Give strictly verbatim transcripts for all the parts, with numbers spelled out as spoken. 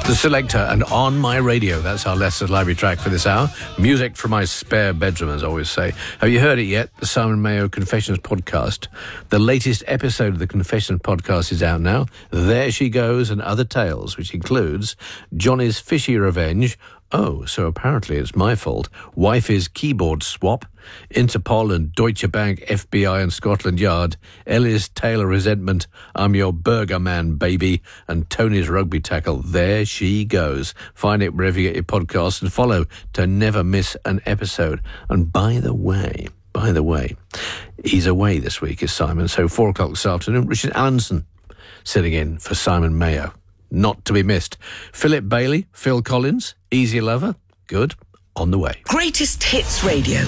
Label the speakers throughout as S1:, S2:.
S1: The Selector and On My Radio. That's our Leicester Library track for this hour. Music from my spare bedroom, as I always say. Have you heard it yet? The Simon Mayo Confessions podcast. The latest episode of the Confessions podcast is out now. There She Goes and Other Tales, which includes Johnny's Fishy Revenge. Oh, so apparently it's my fault. Wifey's Keyboard Swap. Interpol and Deutsche Bank, F B I and Scotland Yard. Ellie's Taylor Resentment. I'm Your Burger Man, Baby. And Tony's Rugby Tackle. There She Goes. Find it wherever you get your podcasts and follow to never miss an episode. And by the way, by the way, he's away this week, is Simon. So four o'clock this afternoon, Richard Allenson sitting in for Simon Mayo. Not to be missed. Philip Bailey, Phil Collins, Easy Lover, good, on the way.
S2: Greatest Hits Radio.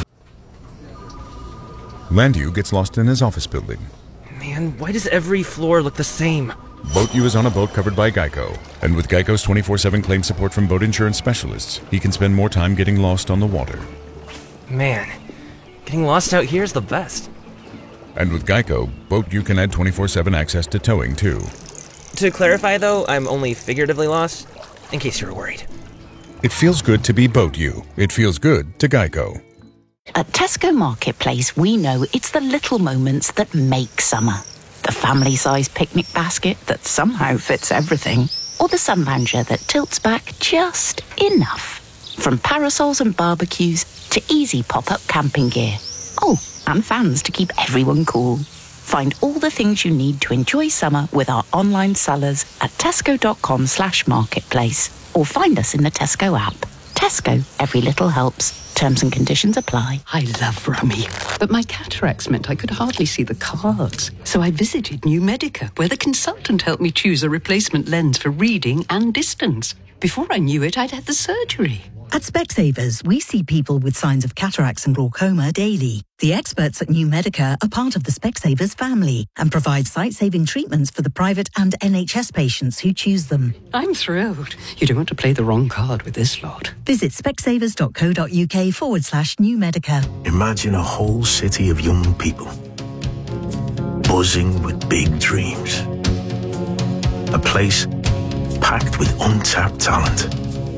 S3: Landew gets lost in his office building.
S4: Man, why does every floor look the same?
S3: BoatU is on a boat covered by Geico. And with Geico's twenty-four seven claim support from boat insurance specialists, he can spend more time getting lost on the water.
S4: Man, getting lost out here is the best.
S3: And with Geico, BoatU can add twenty-four seven access to towing, too.
S4: To clarify, though, I'm only figuratively lost, in case you were worried.
S3: It feels good to be BoatU. It feels good to Geico.
S5: At Tesco Marketplace, we know it's the little moments that make summer. The family-sized picnic basket that somehow fits everything. Or the sun lounger that tilts back just enough. From parasols and barbecues to easy pop-up camping gear. Oh, and fans to keep everyone cool. Find all the things you need to enjoy summer with our online sellers at tesco.com slash marketplace. Or find us in the Tesco app. Tesco, every little helps. Terms and conditions apply.
S6: I love Rummy, but my cataracts meant I could hardly see the cards. So I visited New Medica, where the consultant helped me choose a replacement lens for reading and distance. Before I knew it, I'd had the surgery.
S7: At Specsavers, we see people with signs of cataracts and glaucoma daily. The experts at New Medica are part of the Specsavers family and provide sight-saving treatments for the private and N H S patients who choose them.
S6: I'm thrilled. You don't want to play the wrong card with this lot.
S7: Visit specsavers.co.uk forward slash New Medica.
S8: Imagine a whole city of young people buzzing with big dreams. A place packed with untapped talent.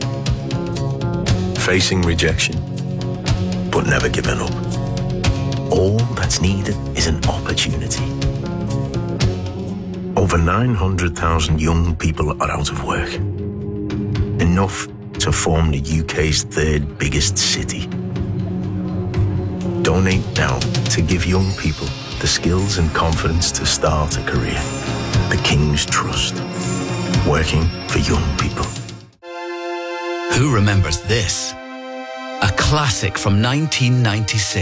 S8: Facing rejection, but never giving up. All that's needed is an opportunity. Over nine hundred thousand young people are out of work. Enough to form the U K's third biggest city. Donate now to give young people the skills and confidence to start a career. The King's Trust. Working for young people.
S2: Who remembers this? A classic from nineteen ninety-six.